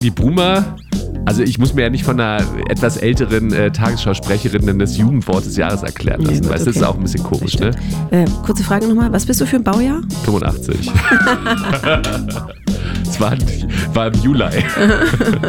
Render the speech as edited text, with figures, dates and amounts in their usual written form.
Die Boomer, also ich muss mir ja nicht von einer etwas älteren Tagesschausprecherin des Jugendwort des Jahres erklären lassen, weißt du, das ist auch ein bisschen komisch, ne? Kurze Frage nochmal, was bist du für ein Baujahr? 85. Es war im Juli.